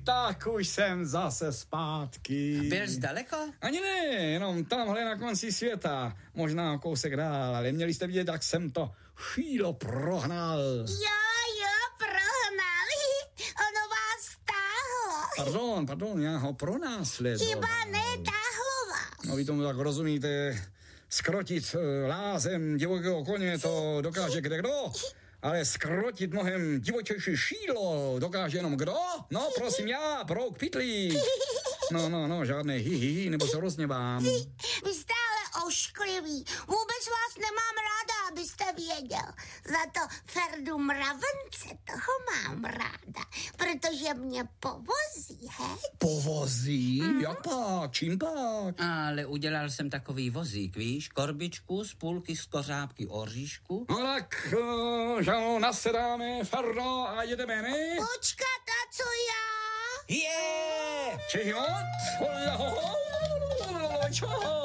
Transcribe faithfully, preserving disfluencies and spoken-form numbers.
tak už jsem zase zpátky. Byl jsi daleko? Ani ne, jenom tamhle na konci světa. Možná kousek dál, ale měli jste vidět, jak jsem to šílo prohnal. Jo, jo, prohnal. Ono vás táhlo. Pardon, pardon, já ho pronásledoval. Chyba netáhlo vás. No vy tomu tak rozumíte, skrotit uh, lázem divokého koně to dokáže kde kdo, ale skrotit mnohem divočejší šídlo dokáže jenom kdo? No prosím já, brouk pitlík. No, no, no, žádné hi, hi, hi, nebo se rozněvám. Vy jste ale ošklivý. Vůbec vás nemám ráda, abyste věděl. Za to Ferdu Mravence toho mám ráda, protože mě povozí, hej? Povozí? Mm. Jak pak? Čím pak? Ale udělal jsem takový vozík, víš? Korbičku z půlky z kořápky oříšku. No tak, uh, že nasedáme, Ferdo, a jedeme, ne? Počkat, a co já? Je! Čehot? Čehot?